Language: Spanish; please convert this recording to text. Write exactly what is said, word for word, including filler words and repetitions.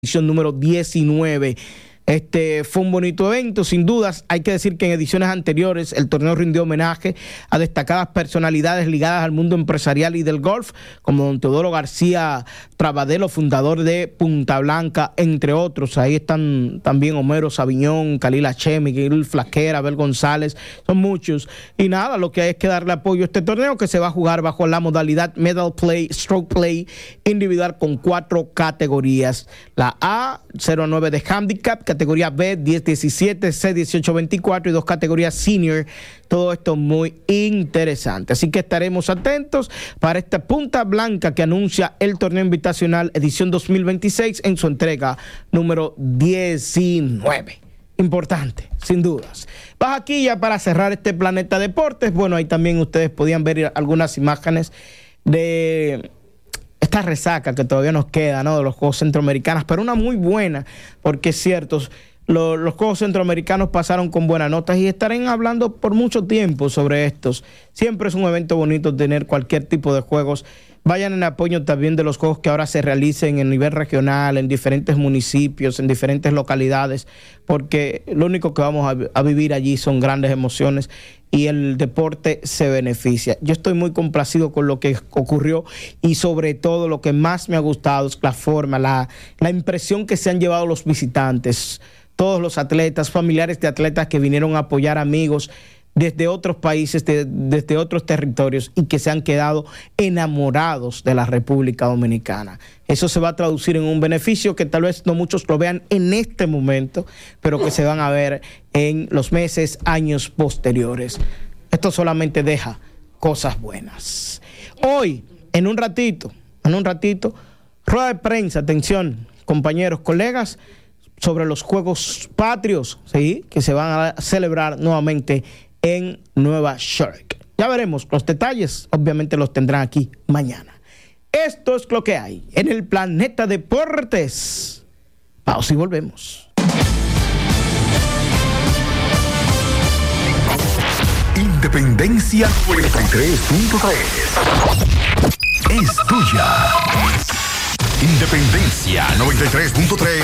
edición número diecinueve. Este fue un bonito evento, sin dudas. Hay que decir que en ediciones anteriores el torneo rindió homenaje a destacadas personalidades ligadas al mundo empresarial y del golf, como don Teodoro García Trabadelo, fundador de Punta Blanca, entre otros. Ahí están también Homero Sabiñón, Khalil Hachem, Miguel Flaquera, Abel González, son muchos. Y nada, lo que hay es que darle apoyo a este torneo, que se va a jugar bajo la modalidad Medal Play, Stroke Play individual, con cuatro categorías: la A, cero a nueve de Handicap, categoría B, diez diecisiete, C, dieciocho veinticuatro y dos categorías Senior. Todo esto muy interesante. Así que estaremos atentos para esta Punta Blanca que anuncia el torneo invitacional edición dos mil veintiséis en su entrega número diecinueve. Importante, sin dudas. Baja aquí ya para cerrar este Planeta Deportes. Bueno, ahí también ustedes podían ver algunas imágenes de esta resaca que todavía nos queda, ¿no?, de los Juegos Centroamericanos, pero una muy buena, porque es cierto, lo, los Juegos Centroamericanos pasaron con buenas notas y estarán hablando por mucho tiempo sobre estos. Siempre es un evento bonito tener cualquier tipo de juegos. Vayan en apoyo también de los juegos que ahora se realicen en nivel regional, en diferentes municipios, en diferentes localidades, porque lo único que vamos a, a vivir allí son grandes emociones y el deporte se beneficia. Yo estoy muy complacido con lo que ocurrió y sobre todo lo que más me ha gustado es la forma, la, la impresión que se han llevado los visitantes, todos los atletas, familiares de atletas que vinieron a apoyar, amigos desde otros países, de, desde otros territorios, y que se han quedado enamorados de la República Dominicana. Eso se va a traducir en un beneficio que tal vez no muchos lo vean en este momento, pero que se van a ver en los meses, años posteriores. Esto solamente deja cosas buenas. Hoy, en un ratito, en un ratito, rueda de prensa, atención, compañeros, colegas, sobre los Juegos Patrios, ¿sí?, que se van a celebrar nuevamente en Nueva York. Ya veremos los detalles, obviamente los tendrán aquí mañana. Esto es lo que hay en el Planeta Deportes. Pausa y volvemos. Independencia noventa y tres punto tres es tuya. Independencia noventa y tres punto tres